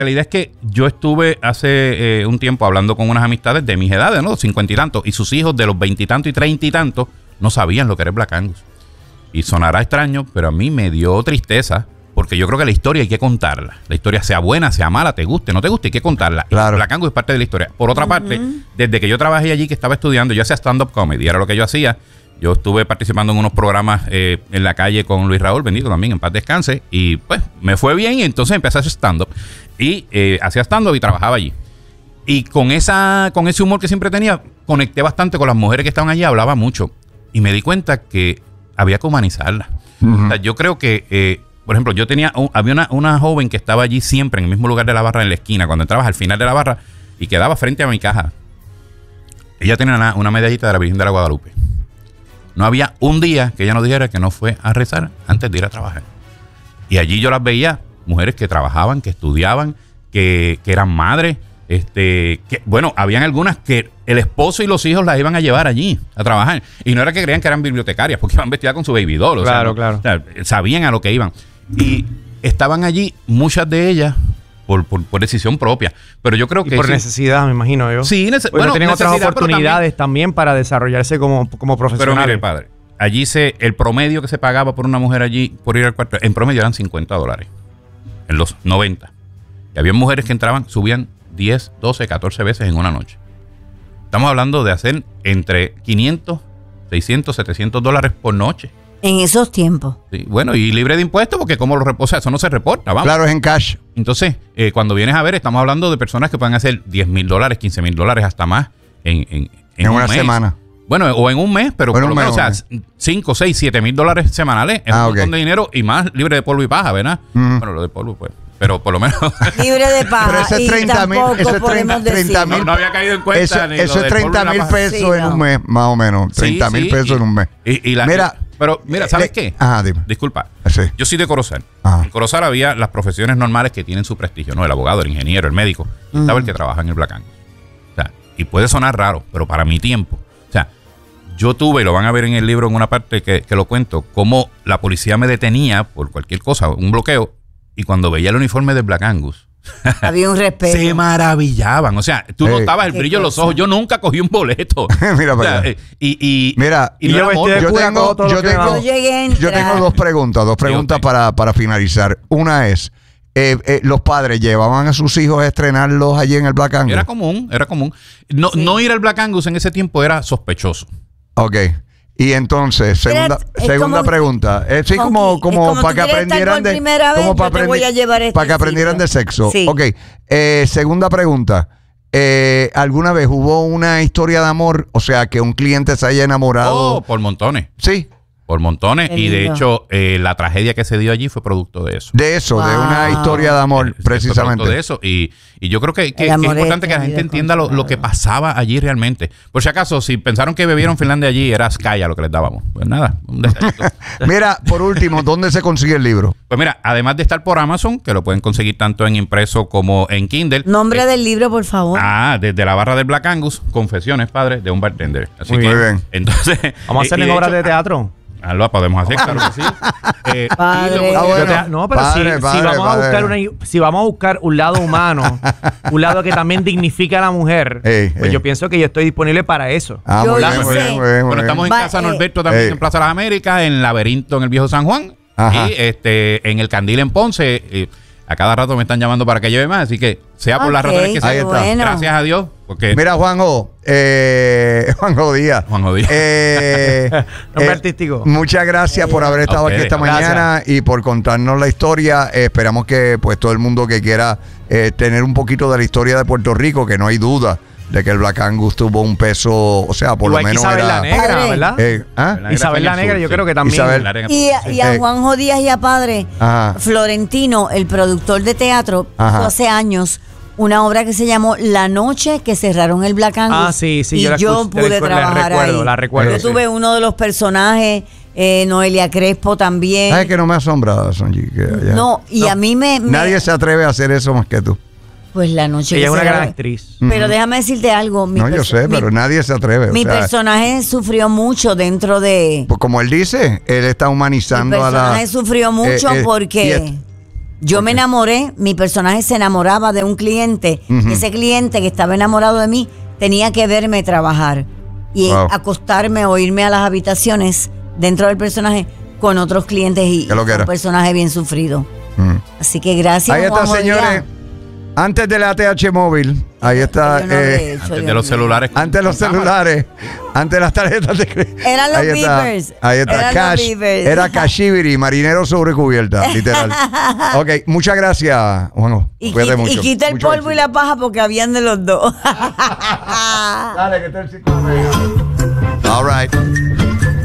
realidad es que yo estuve hace un tiempo hablando con unas amistades de mis edades, ¿no? 50 y tantos, y sus hijos de los 20 y tantos y 30 y tantos no sabían lo que era el Black Angus. Y sonará extraño, pero a mí me dio tristeza, porque yo creo que la historia hay que contarla. La historia, sea buena, sea mala, te guste, no te guste, hay que contarla. Claro. Y Black Angus es parte de la historia. Por otra parte, desde que yo trabajé allí, que estaba estudiando, yo hacía stand-up comedy, era lo que yo hacía. Yo estuve participando en unos programas en la calle con Luis Raúl, bendito también, en paz descanse. Y pues me fue bien y entonces empecé a hacer stand-up. Y hacía stand-up y trabajaba allí. Y con ese humor que siempre tenía, conecté bastante con las mujeres que estaban allí, hablaba mucho. Y me di cuenta que había que humanizarlas. O sea, yo creo que, por ejemplo, había una joven que estaba allí siempre en el mismo lugar de la barra, en la esquina, cuando entrabas al final de la barra y quedaba frente a mi caja. Ella tenía una medallita de la Virgen de la Guadalupe. No había un día que ella no dijera que no fue a rezar antes de ir a trabajar. Y allí yo las veía, mujeres que trabajaban, que estudiaban, que eran madres. Bueno, habían algunas que el esposo y los hijos las iban a llevar allí a trabajar. Y no era que creían que eran bibliotecarias, porque iban vestidas con su baby doll. Claro, claro. claro. O sea, sabían a lo que iban. Y estaban allí, muchas de ellas, por decisión propia. Pero yo creo que... Y por necesidad, me imagino yo. Sí, bueno, tienen otras oportunidades también para desarrollarse como profesionales. Pero mire, padre, allí el promedio que se pagaba por una mujer allí, por ir al cuarto, en promedio eran $50. En los 90. Y había mujeres que entraban, subían 10, 12, 14 veces en una noche. Estamos hablando de hacer entre 500, 600, $700 por noche. En esos tiempos. Sí, bueno, y libre de impuestos, porque como o sea, eso no se reporta, vamos. Claro, es en cash. Entonces, cuando vienes a ver, estamos hablando de personas que pueden hacer $10,000, $15,000, hasta más en una mes. semana. Bueno, o en un mes, pero por lo menos, o sea, 5, 6, $7,000 semanales es un montón de dinero y más libre de polvo y paja, ¿verdad? Bueno, lo de polvo, pues. Pero por lo menos. Libre de paja. Pero ese 30,000, eso es 30,000. No había caído en cuenta. Eso es 30,000 pesos en un mes, más o menos. 30,000 pesos en un mes. Mira, ¿sabes qué? Ajá, dime. Disculpa. Sí. Yo soy de Corozal. Ajá. En Corozal había las profesiones normales que tienen su prestigio, ¿no? El abogado, el ingeniero, el médico. Y estaba el que trabaja en el Black Angus. O sea, y puede sonar raro, pero para mi tiempo. O sea, yo tuve, y lo van a ver en el libro en una parte que lo cuento, cómo la policía me detenía por cualquier cosa, un bloqueo, y cuando veía el uniforme de Black Angus, había un respeto. Se maravillaban. O sea, tú notabas el brillo en los ojos. Yo nunca cogí un boleto. Mira para allá. Mira, yo tengo dos preguntas para finalizar. Una es, los padres llevaban a sus hijos a estrenarlos allí en el Black Angus. Era común. No ir al Black Angus en ese tiempo era sospechoso. Ok. Y entonces, segunda pregunta. Sí, como para que aprendieran para que aprendieran de sexo. Sí. Ok. Segunda pregunta. ¿Alguna vez hubo una historia de amor? O sea, que un cliente se haya enamorado. Oh, por montones. Sí. Por montones. Y de hecho, la tragedia que se dio allí fue producto de eso. De eso, de una historia de amor, precisamente. De eso. Y yo creo que es importante que la gente entienda lo que pasaba allí realmente. Por si acaso, si pensaron que bebieron Finlandia allí, era Skya lo que les dábamos. Pues nada, un detallito. Mira, por último, ¿dónde se consigue el libro? Pues mira, además de estar por Amazon, que lo pueden conseguir tanto en impreso como en Kindle. Nombre del libro, por favor. Desde la barra del Black Angus, Confesiones, padre, de un bartender. Así muy bien. Entonces, vamos a hacer en obras de teatro. Lo podemos hacer, claro que sí. Si vamos a buscar un lado humano, un lado que también dignifica a la mujer, pues yo pienso que yo estoy disponible para eso. Muy bien. Bueno, estamos en Casa Norberto también, en Plaza de las Américas, en Laberinto en el Viejo San Juan, y en el Candil en Ponce. A cada rato me están llamando para que lleve más, así que sea por las razones que sea. Bueno. Gracias a Dios. Porque mira, Juanjo Díaz. Nombre artístico. Muchas gracias por haber estado aquí esta mañana y por contarnos la historia. Esperamos que pues todo el mundo que quiera tener un poquito de la historia de Puerto Rico, que no hay duda de que el Black Angus tuvo un peso, o sea, por igual lo menos Isabel la Negra, ¿verdad? Isabel la Negra, yo creo que también. Y a Juanjo Díaz y a padre, Florentino, el productor de teatro, hizo hace años una obra que se llamó La Noche que cerraron el Black Angus. Sí, y yo pude trabajar ahí. La recuerdo. Yo tuve uno de los personajes, Noelia Crespo también. ¿Sabes que no me asombra, Sonji? A mí nadie se atreve a hacer eso más que tú. Pues La Noche. Ella es una gran actriz. Pero déjame decirte algo. Yo sé, pero nadie se atreve. Mi personaje sufrió mucho dentro de... Pues como él dice, él está humanizando a la... Mi personaje sufrió mucho porque... Yo me enamoré, mi personaje se enamoraba de un cliente. Ese cliente que estaba enamorado de mí tenía que verme trabajar y acostarme o irme a las habitaciones dentro del personaje con otros clientes y un personaje bien sufrido. Así que gracias. Ahí está, señores. Antes de la ATH móvil, ahí está. Antes de los celulares. Antes de los celulares. Antes de las tarjetas de crédito. Eran los beavers. Ahí está. Cash. Era Cashibiri, marinero sobre cubierta, literal. Ok, muchas gracias, Juan. Cuídate mucho. Y quita el polvo y la paja porque habían de los dos. Dale, que está el 5 de All right.